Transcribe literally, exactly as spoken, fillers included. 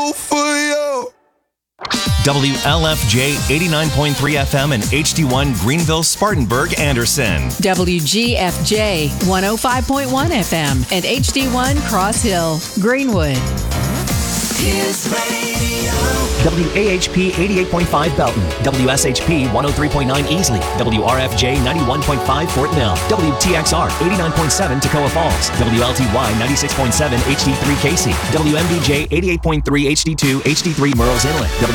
for you. W L F J eighty-nine point three F M and H D one Greenville, Spartanburg, Anderson. W G F J one oh five point one F M and H D one Cross Hill, Greenwood. His radio. W A H P eighty-eight point five Belton, W S H P one oh three point nine Easley, W R F J ninety-one point five Fort Mill, W T X R eighty-nine point seven Toccoa Falls, W L T Y ninety-six point seven H D three Casey, W M B J eighty-eight point three H D two H D three Murrells Inlet,